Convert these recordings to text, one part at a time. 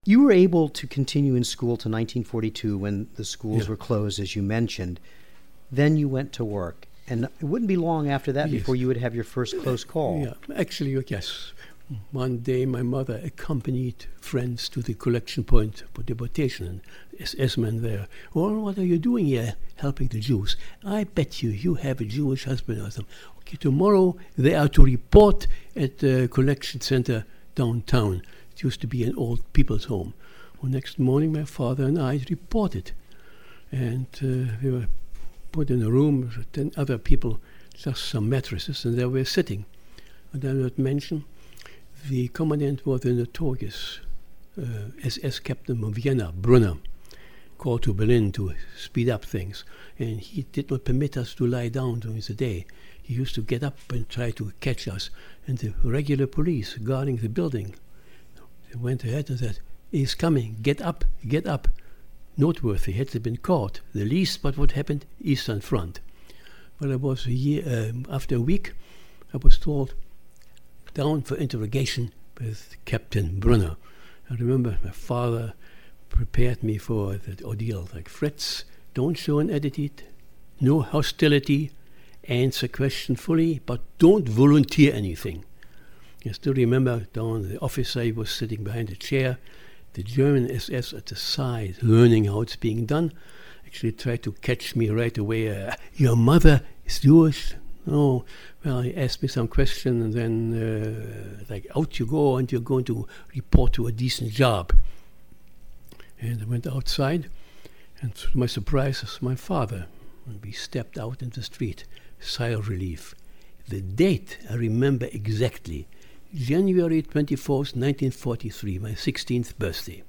You were able to continue in school to 1942 when the schools were closed, as you mentioned. Then you went to work. And it wouldn't be long after that before you would have your first close call. Yeah, actually, yes. One day my mother accompanied friends to the collection point for deportation, and SS-men there. Well, what are you doing here helping the Jews? I bet you have a Jewish husband or something. Okay, tomorrow they are to report at the collection center downtown. It used to be an old people's home. Well, next morning my father and I reported. And we were put in a room with 10 other people, just some mattresses, and there we were sitting. And I not mention, the commandant was a notorious SS captain of Vienna, Brunner, called to Berlin to speed up things. And he did not permit us to lie down during the day. He used to get up and try to catch us. And the regular police guarding the building went ahead and said, "He's coming, get up, get up." Noteworthy, had they been caught, the least but what happened, Eastern Front. Well, it was after a week, I was told, down for interrogation with Captain Brunner. I remember my father prepared me for that ordeal, like, "Fritz, don't show an attitude, no hostility, answer question fully, but don't volunteer anything." I still remember down the officer, he was sitting behind a chair, the German SS at the side, learning how it's being done, actually tried to catch me right away. "Your mother is Jewish?" "No." Well, he asked me some question, and then, like, "Out you go, and you're going to report to a decent job." And I went outside, and to my surprise, it was my father. And we stepped out in the street, sigh of relief. The date I remember exactly. January 24th, 1943, my 16th birthday.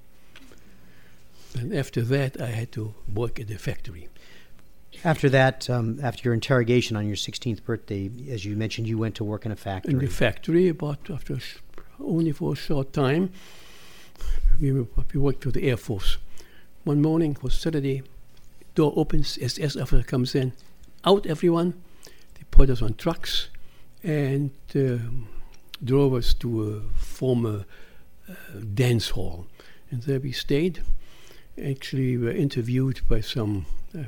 And after that, I had to work at the factory. After that, after your interrogation on your 16th birthday, as you mentioned, you went to work in a factory. In the factory, but after only for a short time, we worked for the Air Force. One morning, it was Saturday, door opens, SS officer comes in, "Out everyone." They put us on trucks and drove us to a former dance hall. And there we stayed. Actually, we were interviewed by some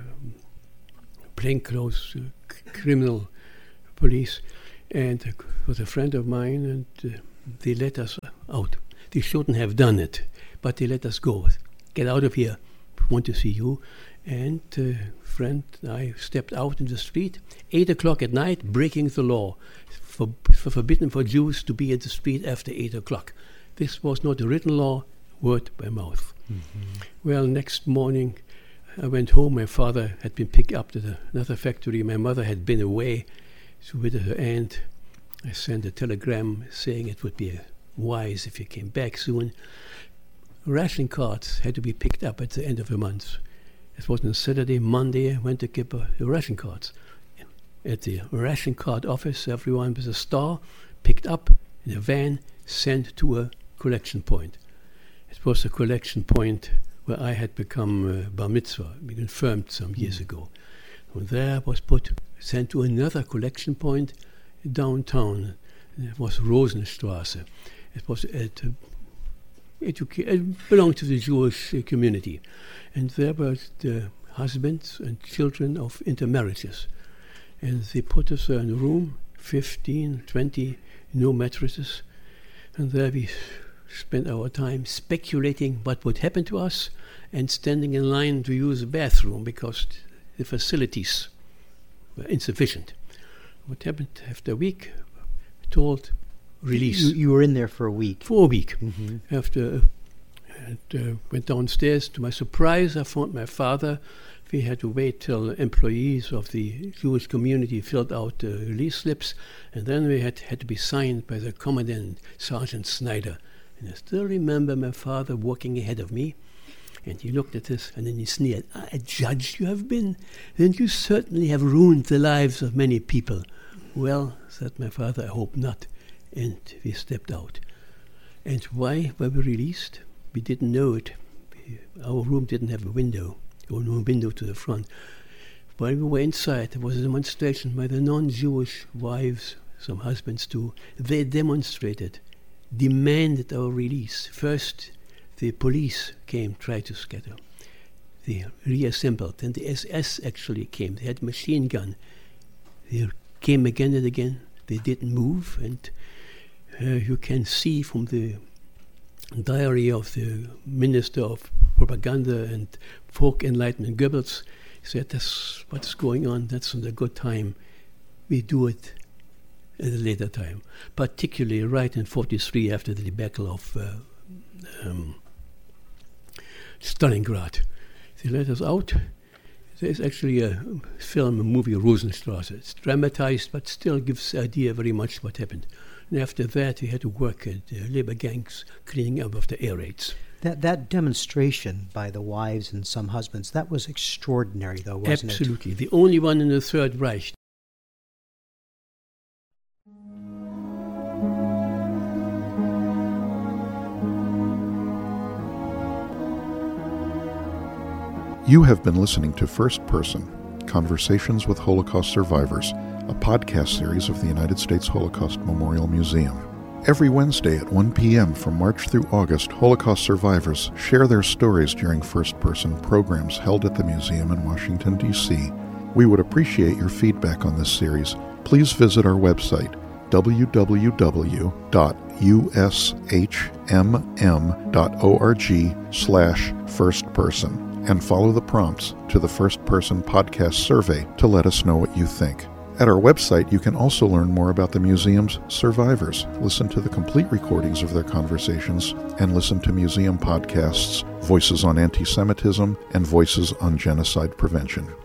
plainclothes criminal police, and it was a friend of mine, and they let us out. They shouldn't have done it, but they let us go. "Get out of here, we want to see you." And friend and I stepped out in the street, 8 o'clock at night, breaking the law. Forbidden for Jews to be in the street after 8 o'clock. This was not a written law, word by mouth. Mm-hmm. Well, next morning, I went home. My father had been picked up to another factory. My mother had been away to visit her aunt. I sent a telegram saying it would be wise if you came back soon. Ration cards had to be picked up at the end of the month. It was on Saturday. Monday, I went to get the ration cards. At the ration card office, everyone with a star picked up in a van, sent to a collection point. It was a collection point where I had become bar mitzvah, confirmed some years ago. And there I was sent to another collection point downtown. It was Rosenstraße. It was it belonged to the Jewish community. And there were the husbands and children of intermarriages. And they put us in a room, 15, 20, no mattresses. And there we spent our time speculating what would happen to us and standing in line to use the bathroom because the facilities were insufficient. What happened after a week? Told release. You were in there for a week. For a week. Mm-hmm. After went downstairs. To my surprise, I found my father. We had to wait till employees of the Jewish community filled out release slips, and then we had to be signed by the commandant, Sergeant Snyder. And I still remember my father walking ahead of me, and he looked at us, and then he sneered, "A judge you have been? Then you certainly have ruined the lives of many people." "Well," said my father, "I hope not." And we stepped out. And why were we released? We didn't know it. Our room didn't have a window. There was no window to the front. While we were inside, there was a demonstration by the non-Jewish wives, some husbands too. They demonstrated, demanded our release. First, the police came, tried to scatter. They reassembled, and the SS actually came. They had a machine gun. They came again and again. They didn't move, and you can see from the diary of the Minister of Propaganda and Folk Enlightenment, Goebbels, he said, that's what's going on, that's not a good time. We do it at a later time, particularly right in 43 after the debacle of Stalingrad. They let us out. There's actually a film, a movie, Rosenstrasse. It's dramatized, but still gives the idea very much what happened. And after that, we had to work at labor gangs cleaning up of the air raids. That demonstration by the wives and some husbands, that was extraordinary, though, wasn't it? Absolutely. The only one in the Third Reich. You have been listening to First Person, Conversations with Holocaust Survivors, a podcast series of the United States Holocaust Memorial Museum. Every Wednesday at 1 p.m. from March through August, Holocaust survivors share their stories during first-person programs held at the museum in Washington, D.C. We would appreciate your feedback on this series. Please visit our website, www.ushmm.org/firstperson, and follow the prompts to the First Person Podcast Survey to let us know what you think. At our website, you can also learn more about the museum's survivors, listen to the complete recordings of their conversations, and listen to museum podcasts, Voices on Anti-Semitism and Voices on Genocide Prevention.